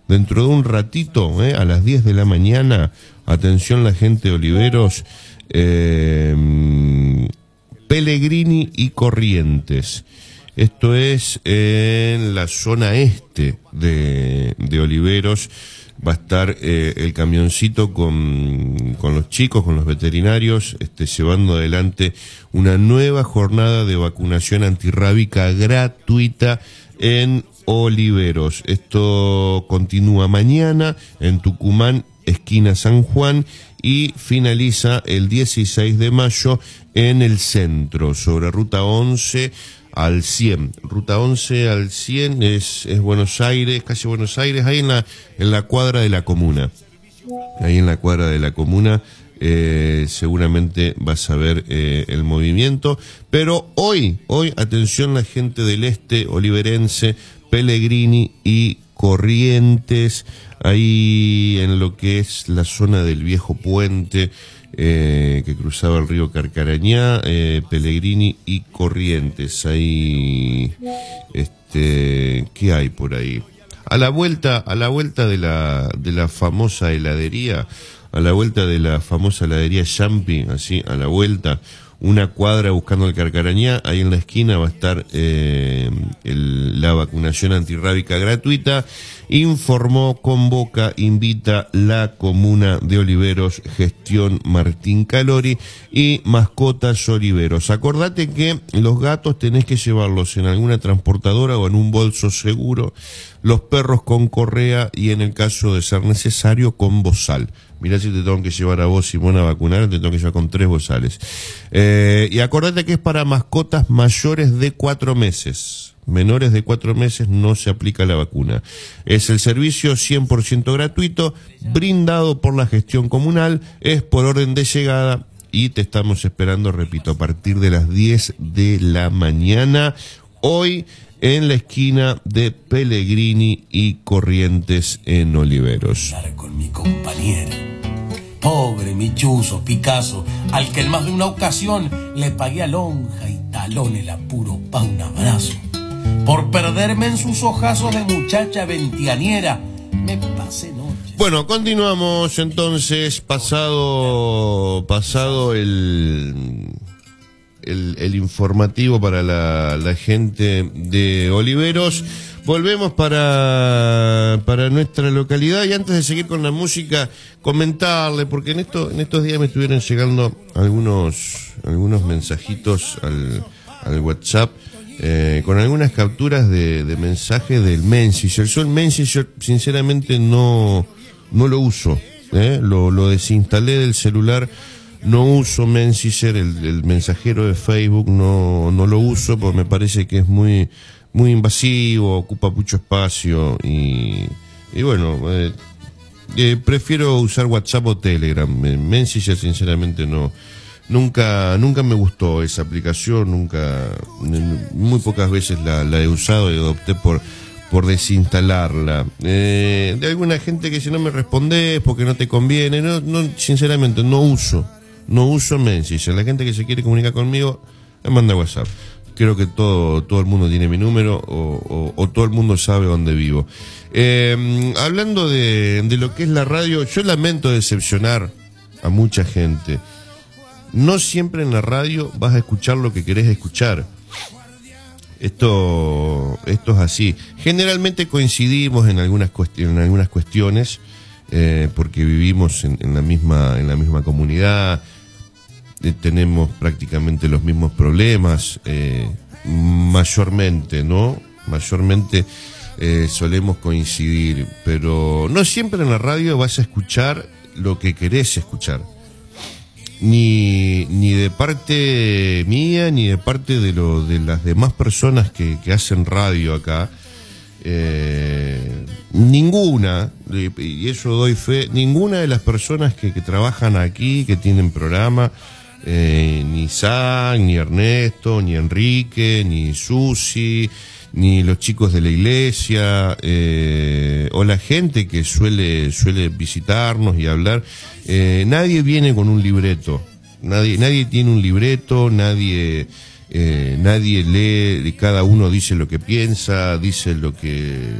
dentro de un ratito, a las 10 de la mañana, atención la gente de Oliveros, Pellegrini y Corrientes. Esto es en la zona este de Oliveros. Va a estar el camioncito con los chicos, con los veterinarios, llevando adelante una nueva jornada de vacunación antirrábica gratuita en Oliveros. Esto continúa mañana en Tucumán, esquina San Juan, y finaliza el 16 de mayo en el centro, sobre ruta 11 al 100. Ruta 11 al 100 es Buenos Aires, casi Buenos Aires, ahí en la cuadra de la comuna. Ahí en la cuadra de la comuna seguramente vas a ver el movimiento. Pero hoy, atención la gente del este oliverense, Pellegrini y Corrientes, ahí en lo que es la zona del viejo puente, que cruzaba el río Carcarañá, Pellegrini y Corrientes. Ahí, ¿qué hay por ahí? A la vuelta de la famosa heladería, a la vuelta de la famosa heladería Champi, así, a la vuelta, una cuadra buscando el Carcarañá, ahí en la esquina va a estar la vacunación antirrábica gratuita. Informó, convoca, invita la comuna de Oliveros, gestión Martín Calori y Mascotas Oliveros. Acordate que los gatos tenés que llevarlos en alguna transportadora o en un bolso seguro, los perros con correa y en el caso de ser necesario con bozal. Mirá si te tengo que llevar a vos, Simón, a vacunar, te tengo que llevar con 3 bozales. Y acordate que es para mascotas mayores de 4 meses. Menores de 4 meses no se aplica la vacuna. Es el servicio 100% gratuito, brindado por la gestión comunal, es por orden de llegada y te estamos esperando, repito, a partir de las 10 de la mañana, hoy en la esquina de Pellegrini y Corrientes en Oliveros. Con mi compañera, pobre mi chuzo Picasso, al que en más de una ocasión le pagué a lonja y talón el apuro pa' un abrazo. Por perderme en sus ojazos de muchacha ventianiera, me pasé noches. Bueno, continuamos entonces, pasado el informativo para la gente de Oliveros. Volvemos para nuestra localidad, y antes de seguir con la música, comentarle, porque en estos días me estuvieron llegando algunos mensajitos al WhatsApp, con algunas capturas de mensajes del Messenger. Yo el Messenger sinceramente no lo uso, lo desinstalé del celular. No uso Messenger, el mensajero de Facebook no lo uso, porque me parece que es muy invasivo, ocupa mucho espacio y bueno, prefiero usar WhatsApp o Telegram. Messenger sinceramente nunca me gustó esa aplicación, muy pocas veces la he usado y opté por desinstalarla. De alguna gente que si no me respondes porque no te conviene, sinceramente no uso Messenger. La gente que se quiere comunicar conmigo me manda WhatsApp. Creo que todo el mundo tiene mi número o todo el mundo sabe dónde vivo. Hablando de lo que es la radio, yo lamento decepcionar a mucha gente. No siempre en la radio vas a escuchar lo que querés escuchar. Esto es así. Generalmente coincidimos en algunas cuestiones, porque vivimos en la misma comunidad. Tenemos prácticamente los mismos problemas, mayormente solemos coincidir, pero no siempre en la radio vas a escuchar lo que querés escuchar, ni de parte mía, ni de parte de las demás personas que hacen radio acá. Ninguna, y eso doy fe, ninguna de las personas que trabajan aquí, que tienen programa, ni San, ni Ernesto, ni Enrique, ni Susi, ni los chicos de la iglesia, o la gente que suele visitarnos y hablar, nadie viene con un libreto, nadie tiene un libreto, nadie lee, cada uno dice lo que piensa, dice lo que